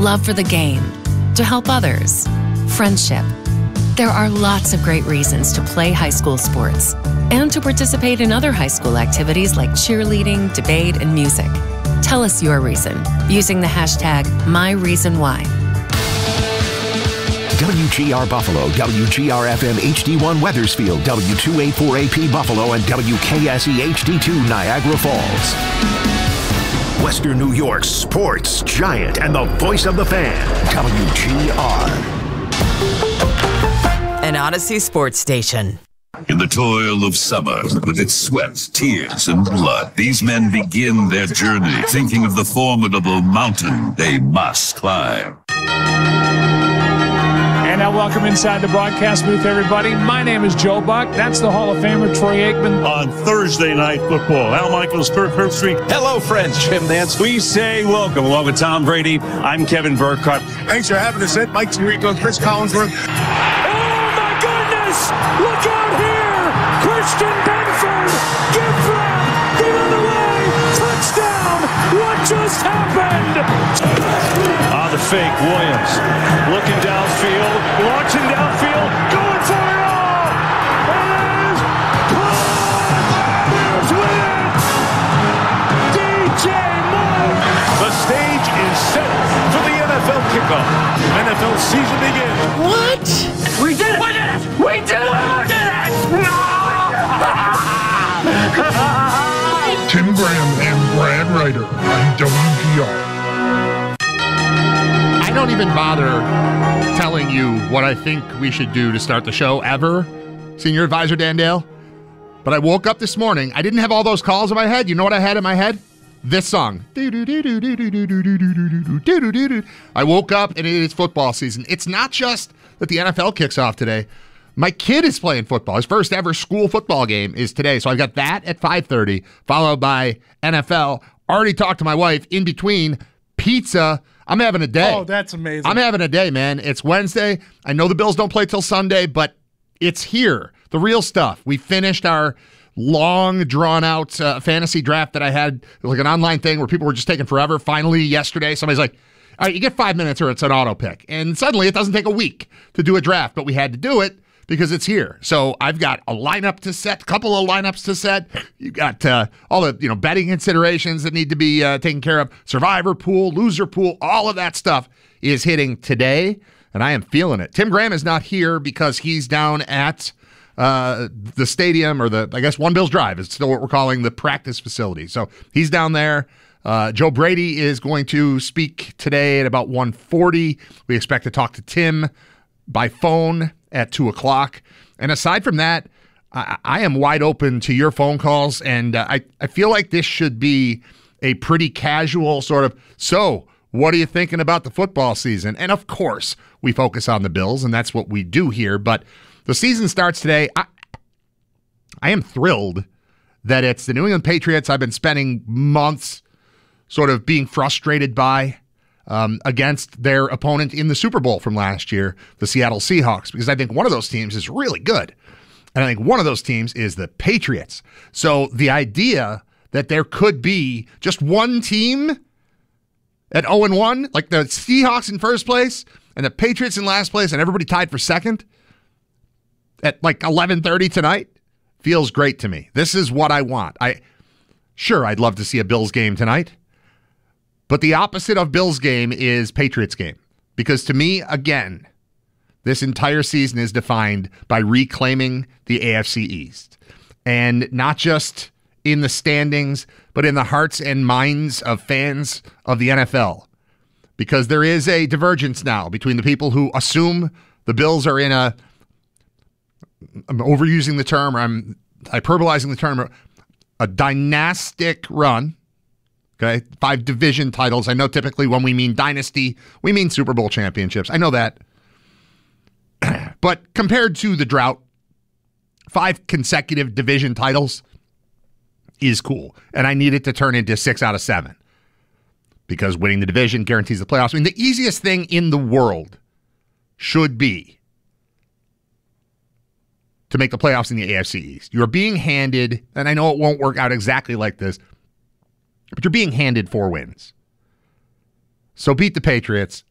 love for the game, to help others, friendship. There are lots of great reasons to play high school sports and to participate in other high school activities like cheerleading, debate, and music. Tell us your reason using the hashtag #MyReasonWhy. WGR Buffalo, WGR FM HD1 Weathersfield, W284AP Buffalo, and WKSE HD2 Niagara Falls. Western New York's sports giant and the voice of the fan, WGR. An Odyssey sports station. In the toil of summer, with its sweat, tears, and blood, these men begin their journey, thinking of the formidable mountain they must climb. And now welcome inside the broadcast booth, everybody. My name is Joe Buck. That's the Hall of Famer, Troy Aikman. On Thursday Night Football, Al Michaels, Kirk Herbstreit. Hello, friends. Jim Nance. We say welcome. Along with Tom Brady, I'm Kevin Burkhardt. Thanks for having us in. Mike Tirico, Chris Collinsworth. Oh, my goodness! Look out here! Christian Benford! Gift wrap! The other way! Touchdown! What just happened? The fake, Williams. Looking downfield, launching downfield, going for it all! And Bears win it! DJ Moore! The stage is set for the NFL kickoff. NFL season begins. What? We did it! We did it! We did it! We did it! No! Tim Graham and Brad Ryder on WGR. I don't even bother telling you what I think we should do to start the show ever, Senior Advisor Dan Dale. But I woke up this morning. I didn't have all those calls in my head. You know what I had in my head? This song. I woke up and it is football season. It's not just that the NFL kicks off today. My kid is playing football. His first ever school football game is today. So I've got that at 5:30, followed by NFL. Already talked to my wife. In between, pizza. I'm having a day. Oh, that's amazing. I'm having a day, man. It's Wednesday. I know the Bills don't play till Sunday, but it's here. The real stuff. We finished our long, drawn-out fantasy draft that I had. It was like an online thing where people were just taking forever. Finally, yesterday, somebody's like, all right, you get 5 minutes or it's an auto pick. And suddenly it doesn't take a week to do a draft, but we had to do it because it's here. So I've got a lineup to set, a couple of lineups to set. You got all the betting considerations that need to be taken care of. Survivor pool, loser pool, all of that stuff is hitting today, and I am feeling it. Tim Graham is not here because he's down at the stadium, or I guess One Bills Drive is still what we're calling the practice facility. So he's down there. Joe Brady is going to speak today at about 1:40. We expect to talk to Tim by phone at 2 o'clock. And aside from that, I am wide open to your phone calls, and I feel like this should be a pretty casual sort of, so what are you thinking about the football season? And of course, we focus on the Bills, and that's what we do here. But the season starts today. I am thrilled that it's the New England Patriots I've been spending months sort of being frustrated by against their opponent in the Super Bowl from last year, the Seattle Seahawks, because I think one of those teams is really good. And I think one of those teams is the Patriots. So the idea that there could be just one team at 0-1, like the Seahawks in first place and the Patriots in last place and everybody tied for second at like 11:30 tonight, feels great to me. This is what I want. Sure, I'd love to see a Bills game tonight. But the opposite of Bills game is Patriots game. Because to me, again, this entire season is defined by reclaiming the AFC East. And not just in the standings, but in the hearts and minds of fans of the NFL. Because there is a divergence now between the people who assume the Bills are in I'm overusing the term, or I'm hyperbolizing the term, a dynastic run. Okay, 5 division titles. I know typically when we mean dynasty, we mean Super Bowl championships. I know that. But compared to the drought, 5 consecutive division titles is cool. And I need it to turn into 6 out of 7. Because winning the division guarantees the playoffs. I mean, the easiest thing in the world should be to make the playoffs in the AFC East. You're being handed, and I know it won't work out exactly like this, but you're being handed 4 wins. So beat the Patriots.